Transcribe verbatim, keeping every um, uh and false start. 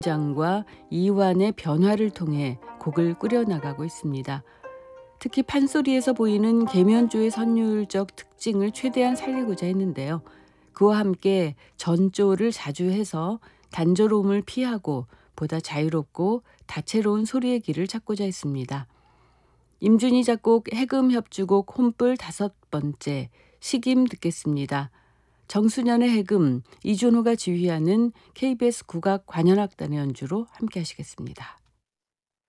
장과 이완의 변화를 통해 곡을 꾸려나가고 있습니다. 특히 판소리에서 보이는 계면조의 선율적 특징을 최대한 살리고자 했는데요. 그와 함께 전조를 자주 해서 단조로움을 피하고 보다 자유롭고 다채로운 소리의 길을 찾고자 했습니다. 임준희 작곡 해금 협주곡 혼불 다섯 번째 식임 듣겠습니다. 정수년의 해금, 이준호가 지휘하는 케이비에스 국악 관현악단의 연주로 함께 하시겠습니다.